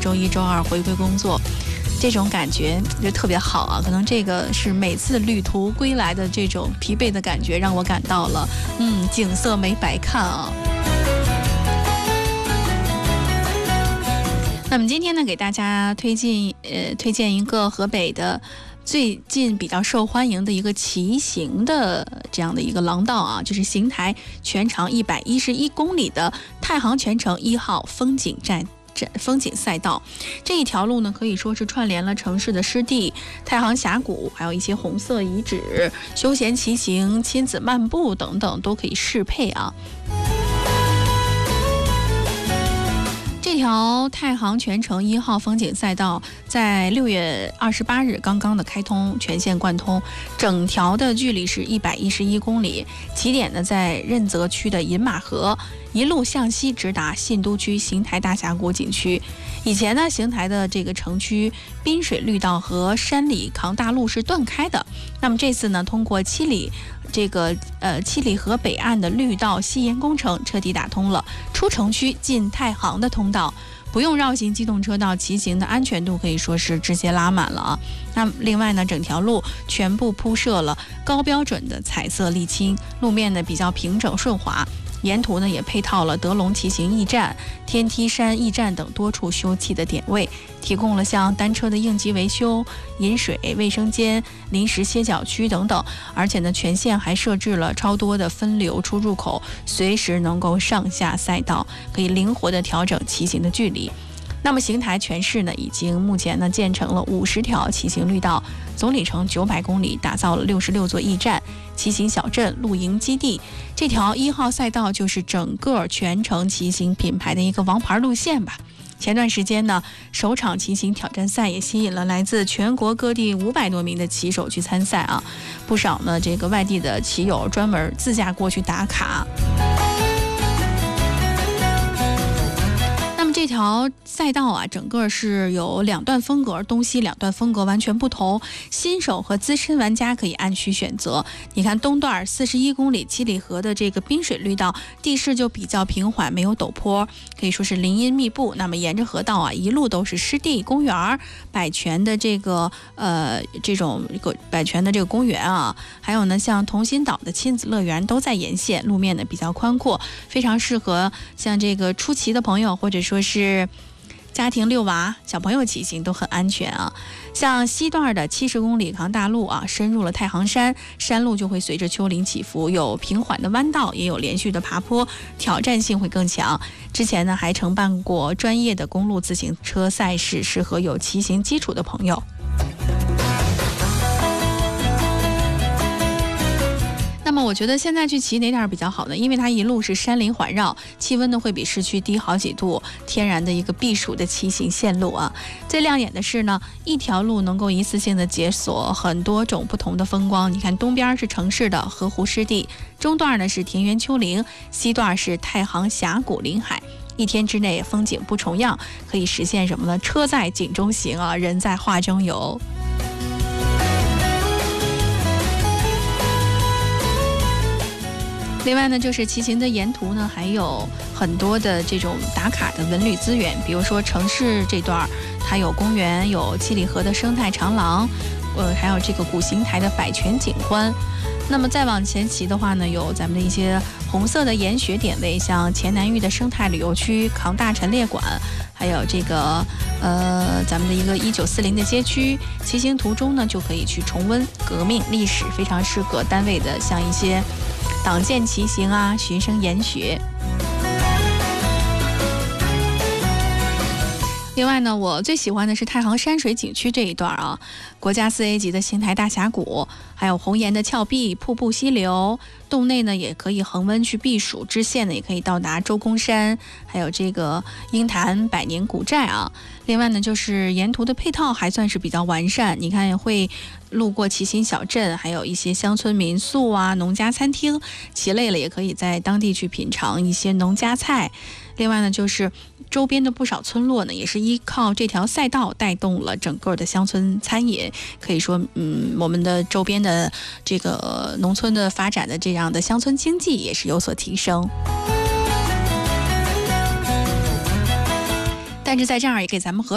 周一周二回归工作，这种感觉就特别好啊。可能这个是每次旅途归来的这种疲惫的感觉，让我感到了景色没白看啊。那么今天呢，给大家推荐一个河北的最近比较受欢迎的一个骑行的这样的一个廊道啊，就是邢台全长111公里的太行全程1号风景赛道。这一条路呢，可以说是串联了城市的湿地、太行峡谷，还有一些红色遗址、休闲骑行、亲子漫步等等都可以适配啊。这条太行全程1号风景赛道在6月28日刚刚的开通，全线贯通，整条的距离是111公里，起点呢在任泽区的饮马河，一路向西直达信都区邢台大峡谷景区。以前呢，邢台的这个城区滨水绿道和山里扛大路是断开的，那么这次呢，通过七里河北岸的绿道西延工程，彻底打通了出城区进太行的通道，不用绕行机动车道，骑行的安全度可以说是直接拉满了啊。那另外呢，整条路全部铺设了高标准的彩色沥青，路面呢比较平整顺滑。沿途呢也配套了德龙骑行驿站、天梯山驿站等多处休憩的点位，提供了像单车的应急维修、饮水、卫生间、临时歇脚区等等，而且呢全线还设置了超多的分流出入口，随时能够上下赛道，可以灵活的调整骑行的距离。那么邢台全市呢，已经目前呢建成了50条骑行绿道，总里程900公里，打造了66座驿站、骑行小镇、露营基地。这条1号赛道就是整个全程骑行品牌的一个王牌路线吧。前段时间呢，首场骑行挑战赛也吸引了来自全国各地500多名的骑手去参赛啊，不少呢这个外地的骑友专门自驾过去打卡。这条赛道啊，整个是有2段风格，东西2段风格完全不同，新手和资深玩家可以按需选择。你看东段41公里七里河的这个滨水绿道，地势就比较平缓，没有陡坡，可以说是林荫密布。那么沿着河道啊，一路都是湿地公园、百泉的这个百泉的这个公园啊，还有呢像同心岛的亲子乐园都在沿线，路面呢比较宽阔，非常适合像这个初骑的朋友，或者说是家庭遛娃、小朋友骑行都很安全啊。像西段的70公里扛大路啊，深入了太行山，山路就会随着丘陵起伏，有平缓的弯道，也有连续的爬坡，挑战性会更强。之前呢还承办过专业的公路自行车赛事，适合有骑行基础的朋友。那么我觉得现在去骑哪点比较好呢？因为它一路是山林环绕，气温呢会比市区低好几度，天然的一个避暑的骑行线路啊。最亮眼的是呢，一条路能够一次性的解锁很多种不同的风光。你看东边是城市的河湖湿地，中段呢是田园丘陵，西段是太行峡谷临海。一天之内风景不重样，可以实现什么呢？车在景中行啊，人在画中游。另外呢，就是骑行的沿途呢，还有很多的这种打卡的文旅资源，比如说城市这段，它有公园，有七里河的生态长廊，还有这个古邢台的百泉景观。那么再往前骑的话呢，有咱们的一些红色的研学点位，像黔南峪的生态旅游区、扛大陈列馆，还有这个咱们的一个1940的街区。骑行途中呢，就可以去重温革命历史，非常适合单位的像一些党建骑行啊、学生研学。另外呢，我最喜欢的是太行山水景区这一段啊，国家4A 级的邢台大峡谷，还有红岩的峭壁、瀑布溪流，洞内呢也可以恒温去避暑，支线呢也可以到达周公山，还有这个鹰潭百年古寨啊。另外呢，就是沿途的配套还算是比较完善，你看会路过骑行小镇，还有一些乡村民宿啊、农家餐厅，骑累了也可以在当地去品尝一些农家菜。另外呢，就是周边的不少村落呢，也是依靠这条赛道带动了整个的乡村餐饮，可以说，我们的周边的这个农村的发展的这样的乡村经济也是有所提升。但是在这儿也给咱们